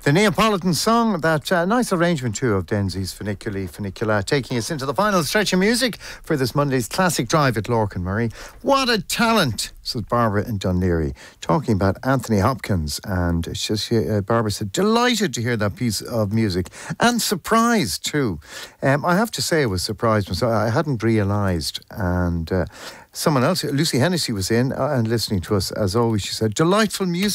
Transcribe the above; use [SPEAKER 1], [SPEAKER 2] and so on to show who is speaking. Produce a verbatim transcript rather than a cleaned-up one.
[SPEAKER 1] The Neapolitan song, that uh, nice arrangement too of Denzi's Funiculi Funicula, taking us into the final stretch of music for this Monday's classic drive at Lorcan Murray. What a talent, says Barbara in Dunleary, talking about Anthony Hopkins. And she, she, uh, Barbara said, delighted to hear that piece of music and surprised too. Um, I have to say I was surprised myself. I hadn't realised. And uh, someone else, Lucy Hennessy, was in uh, and listening to us as always. She said, delightful music.